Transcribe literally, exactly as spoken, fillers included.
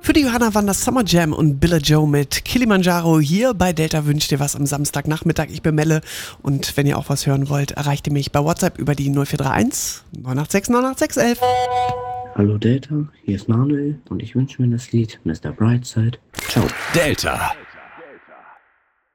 Für die Johanna waren das Summer Jam und Billa Joe mit Kilimanjaro hier bei Delta wünscht dir was am Samstagnachmittag. Ich bin Melle und wenn ihr auch was hören wollt, erreicht ihr mich bei WhatsApp über die null vier drei eins neun acht sechs neun acht sechs elf. Hallo Delta, hier ist Manuel und ich wünsche mir das Lied Mister Brightside. Ciao. Delta.